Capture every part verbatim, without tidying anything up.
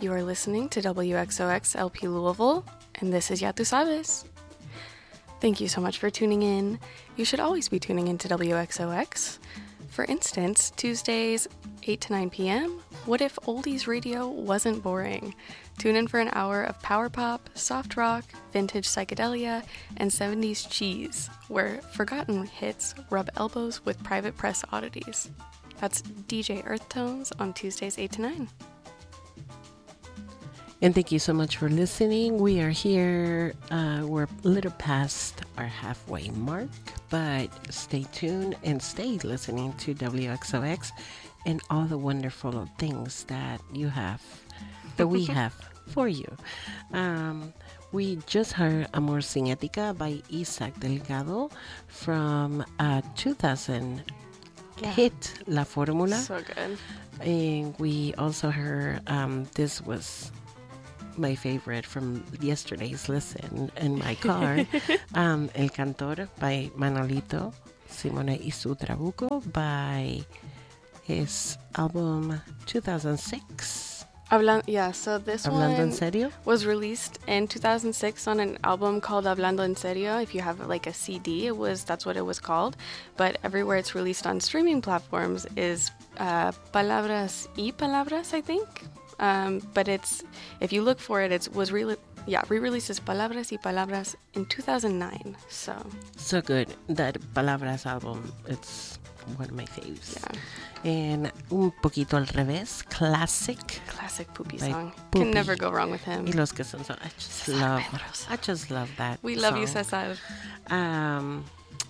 You are listening to W X O X L P Louisville, and this is Ya Tu Sabes. Thank you so much for tuning in. You should always be tuning in to W X O X. For instance, Tuesdays, eight to nine p.m., what if oldies radio wasn't boring? Tune in for an hour of power pop, soft rock, vintage psychedelia, and seventies cheese, where forgotten hits rub elbows with private press oddities. That's D J Earth Tones on Tuesdays, eight to nine. And thank you so much for listening. We are here. Uh, we're a little past our halfway mark, but stay tuned and stay listening to W X O X and all the wonderful things that you have, that we have for you. Um, we just heard Amor Sin Ética by Isaac Delgado from uh, two thousand yeah. hit La Fórmula. So good. And we also heard, um, this was my favorite from yesterday's listen in my car, um, El Cantor by Manolito, Simone y su Trabuco by his album two thousand six. Hablan- yeah, so this Hablando one en serio? was released in two thousand six on an album called Hablando en Serio. If you have like a C D, it was that's what it was called. But everywhere it's released on streaming platforms is uh, Palabras y Palabras, I think. Um, but it's, if you look for it, it was re- yeah, re-released as Palabras y Palabras in two thousand nine. So so good. That Palabras album, it's one of my faves. Yeah. And Un Poquito Al Revés, classic. Classic Poopy by song. Poopy. Can never go wrong with him. Y los que son so, I just Cesar love, Pedrosa. I just love that We love song. you, Cesar. Um,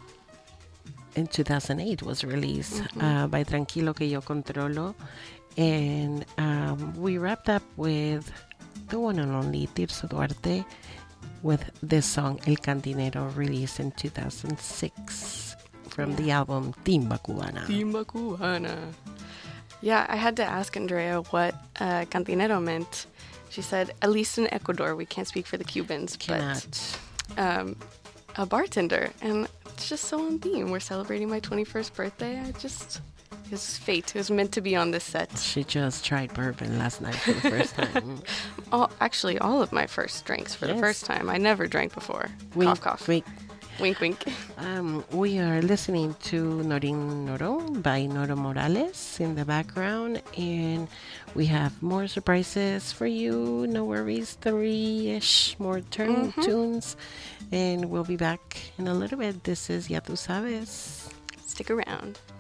in two thousand eight was released Mm-hmm. uh, by Tranquilo Que Yo Controlo. And um, we wrapped up with the one and only Tirso Duarte with this song, El Cantinero, released in two thousand six from Yeah. the album Timba Cubana. Timba Cubana. Yeah, I had to ask Andrea what uh, cantinero meant. She said, at least in Ecuador, we can't speak for the Cubans, Cannot. but um, a bartender. And it's just so on theme. We're celebrating my twenty-first birthday. I just... It was fate. It was meant to be on this set. She just tried bourbon last night for the first time. all, actually, all of my first drinks for Yes. the first time. I never drank before. Wink, cough, cough. wink. Wink, wink. Um, we are listening to Norin Noro by Noro Morales in the background, and we have more surprises for you. No worries, three-ish more turn Mm-hmm. tunes, and we'll be back in a little bit. This is Ya Tu Sabes. Stick around.